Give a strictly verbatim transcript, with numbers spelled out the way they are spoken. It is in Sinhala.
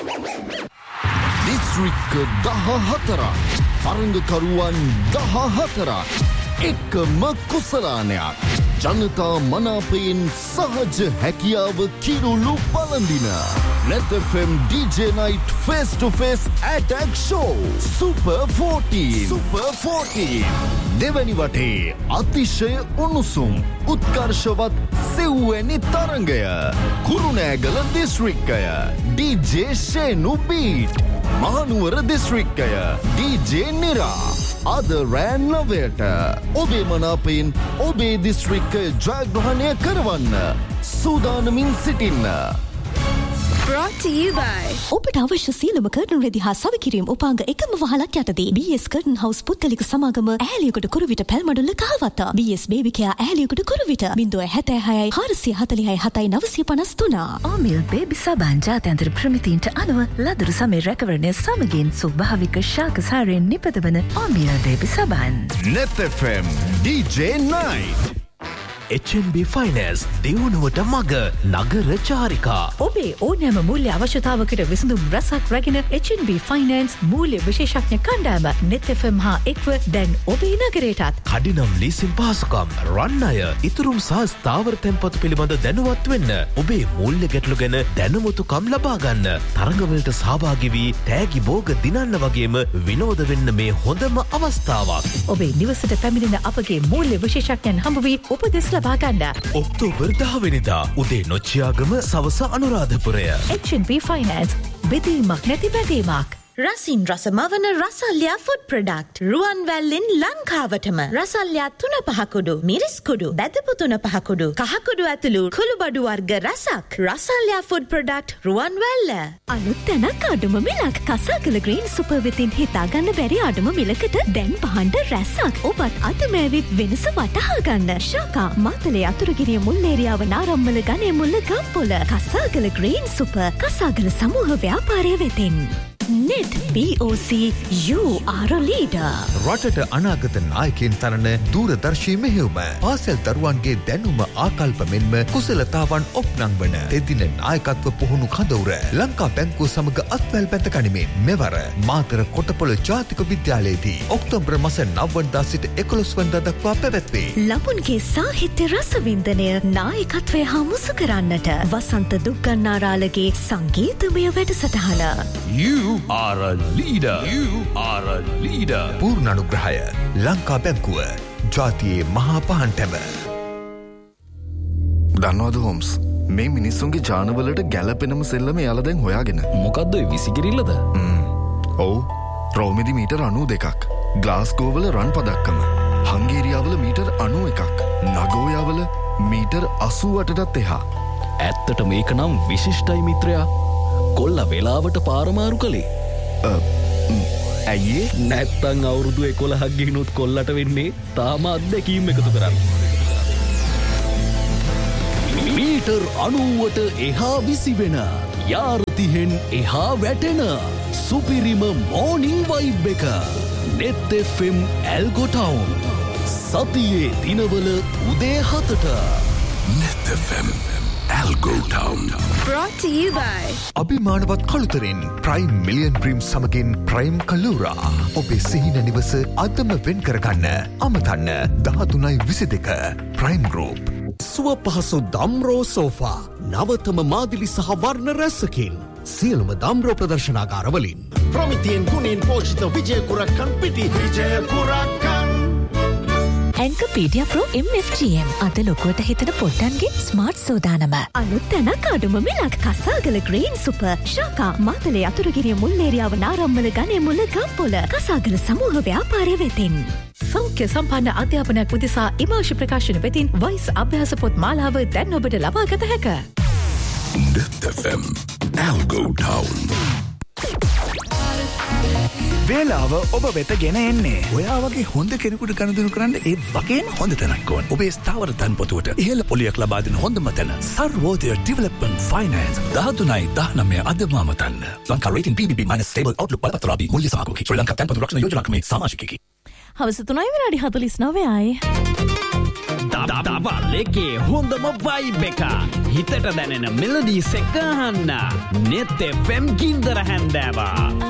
දිස්ත්‍රික්ක දහහතරක් තරඟකරුවන් දහහතරක් එකම කුසලානයක් ජනතා මනාපයෙන් සහජ හැකියාව කිරුළු පළඳින net F M D J Night face to face attack show Super fourteen Super fourteen දෙවැනි වටේ අතිශය උණුසුම් උත්කර්ෂවත් සෙව්වැනි තරඟය Kurunegala දිස්ත්‍රික්කය D J ෂේනු beat Mahanuwara දිස්ත්‍රික්කය D J නිරා අද රෑ නවයට ඔබේ මනාපයෙන් ඔබේ දිස්ත්‍රික්කය ජයග්‍රහණය කරවන්න සූදානමින් සිටින්න. Brought to you by ඔබට අවශ්‍ය සියලුම කර්ටන් රෙදි හා සවිකිරීම උපාංග එකම වහලක් යටතේ B S කර්ටන් හවුස් පුද්ගලික සමාගම ඇහැලියකට Kuruwita Pelmadulla Kahawatta B S baby care ඇහැලියකට Kuruwita zero सात छह चार चार चार सात नौ पाँच तीन Omil baby සබන් ජාත්‍යන්තර ප්‍රමිතීන්ට අනුව ලදරු සමේ රැකවරණය සමගින් ස්වභාවික ශාකසාරයෙන් නිපදවන Omil baby සබන් net F M D J Night H N B Finance දියුණුවට මග නගර චාරිකා ඔබේ ඕනෑම මූල්‍ය අවශ්‍යතාවකට විසඳුම් රසක් රැගෙන H N B Finance මූල්‍ය විශේෂඥ කණ්ඩායම net F M හා එක්ව දැන් ඔබේ නගරයටත් කඩිනම් ලීසින් පහසුකම් රන් අය ඉතුරුම් සහ ස්ථාවර තැන්පතු පිළිබඳ දැනුවත් වෙන්න ඔබේ මූල්‍ය ගැටලු ගැන දැනුමුතුකම් ලබා ගන්න තරඟවලට සහභාගී වී තෑගි භෝග දිනන්න වගේම විනෝද වෙන්න මේ හොඳම අවස්ථාවක් ඔබේ නිවසට පැමිණෙන අපගේ මූල්‍ය විශේෂඥයන් හම්බ වී උපදෙස් ලබා ගන්න ඔක්තෝබර් දහ වෙනිදා උදේ නොච්චියාගම සවස අනුරාධපුරය H N B Finance බෙදීමක් නැති බැදීමක් රසින් රසමවන රසල්යා ෆුඩ් ප්‍රොඩක්ට් රුවන්වැල්ලෙන් ලංකාවටම රසල්යා තුන පහ කුඩු මිරිස් කුඩු බැදපු තුන පහ කුඩු කහ කුඩු ඇතුළු කුළුබඩු වර්ග රසක් රසල්යා ෆුඩ් ප්‍රොඩක්ට් රුවන්වැල්ල අලුත් තැනක් අඩුම මිලක් කසාකල ග්‍රීන් සුපර් වෙතින් හිතා ගන්න බැරි අඩුම මිලකට දැන් පහන්ඩ රැස්සක් ඔබත් අතමෑවිත් වෙනස වටහා ගන්න ශාකා මාතලේ අතුරුගිරිය මුල්ලේරියාව නාරම්මල ගනේ මුල්ල ගම්පොල කසාකල ග්‍රීන් සුපර් කසාකල සමූහ ව්‍යාපාරය වෙතින් Net B O C you are a leader. රටට අනාගත නායකයන් තරන දූරදර්ශී මෙහෙයුම පාසල් දරුවන්ගේ දැනුම ආකල්ප මෙන්ම කුසලතාවන් ඔප්නංවන එදින නායකත්ව පුහුණු කඳවුර ලංකා බැංකුව සමග අත්වැල් බැඳ ගනිමින් මෙවර මාතර කොටපොළ ජාතික විද්‍යාලයේදී ඔක්තෝබර් මාස නව වෙනිදා සිට එකොළොස් වෙනිදා දක්වා පැවැත්වේ. ලබුන්ගේ සාහිත්‍ය රසවින්දනය නායකත්වය හා මුසු කරන්නට වසන්ත දුක්ගන්නාරාලගේ සංගීතමය වැඩසටහන. You are a leader. You are a leader. පූර්ණ අනුග්‍රහය ලංකා බැංකුව ජාතියේ මහා පහන්ටම. දන්නවද හෝම්ස් මේ මිනිස්සුන්ගේ ජානවලට ගැලපෙනම සෙල්ලම යාලා දැන් හොයාගෙන. මොකද්ද ඔය විසිකිරිල්ලද? ඔව් රෝමිදි මීටර අනූ දෙකක් ග්ලාස්ගෝවල රන් පදක්කම හංගේරියාවල මීටර් අනූ එකක් නගෝයාවල මීටර් අසූ අටටත් එහා. ඇත්තට මේක නම් විශිෂ්ටයි මිත්‍රයා. කොල්ල වෙලාවට පාරමාරු කළේ ඇයිඒ නැත්තං අවුරුදු එකොළහක් ගිහිනුත් කොල්ලට වෙන්නේ තාම අත්දැකීම් එකතු කරන්න. මීටර් අනූවට එහා විසිවෙන යාරතිහෙන් එහා වැටෙන සුපිරිම මෝනිං වයිබ් එක net F M ඇල්ගොටවුන් සතියේ දිනවල උදේ හතට net F M Algo Town. Brought to you by අභිමානවත් කළුතරින් prime million dream සමගින් ප්‍රයිම් කලූරා ඔබේ සිහින නිවස අදම වෙන් කරගන්න අමතන්න දහතුනයි විසි දෙක ප්‍රයිම් ගෲප්. සුව පහසු දම්රෝ සෝෆා නවතම මාදිලි සහ වර්ණ රැසකින් සියලුම දම්රෝ ප්‍රදර්ශනාගාරවලින් ප්‍රමිතියෙන් ගුණෙන් පෝෂිත විජය කුරක්කන් පිටි විජය කුරක්කන් Encypedia Pro M F G M අද ලොකුවට හිතන පොට්ටන්ගේ ස්මාර්ට් සෝදානම. අලුත් තැනක් අඩුම මිලක් කසාගල ග්‍රීන් සුපර් ශාකා මාතලේ අතුරුගිරිය මුල්ලේරියාව නාරම්මල ගනේ මුල්ල ගම්පොල කසාගල සමූහ ව්‍යාපාරය වෙතින්. සෞඛ්‍ය සම්පන්න අධ්‍යාපනයක් උදෙසා ඉමාශ ප්‍රකාශන වෙතින් වයිස් අභ්‍යාස පොත් මාලාව දැන් ඔබට ලබා ගත හැක. net F M Algo Town. වේලාව ඔබ වෙත ගෙන එන්නේ. ඔයා වගේ හොඳ කෙනෙකුට ගනුදෙනු කරන්න ඒ වගේම හොඳ තැනක් ඕන. ඔබේ ස්ථාවර තන්පොතුවට ඉහළ පොලියක් ලබා දෙන හොඳම තැන. සර්වෝදය ඩෙවලොප්මන්ට් ෆයිනෑන්ස් දහතුනයි දහනවය අදම අමතන්න. Lanka rating P B B minus stable outlook බලපත්‍රාබී මුල්‍ය සමාගමකි. ශ්‍රී ලංකා තන්පොතු රක්ෂණ යෝජනා ක්‍රමේ සමාජිකයෙකි. හවස තුනයි විනාඩි හතළිස් නවයයි. දවල් එකේ හොඳම වයිබ් එක. හිතට දැනෙන මෙලඩිස් එක අහන්න. net f m ගින්දර හැන්දෑවා.